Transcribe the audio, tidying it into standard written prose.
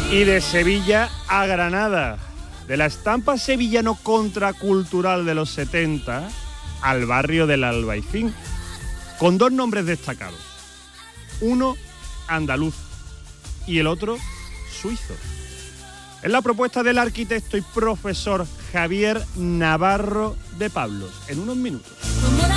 Y de Sevilla a Granada, de la estampa sevillano contracultural de los 70 al barrio del Albaicín, con dos nombres destacados. Uno andaluz y el otro suizo. Es la propuesta del arquitecto y profesor Javier Navarro de Pablos, en unos minutos.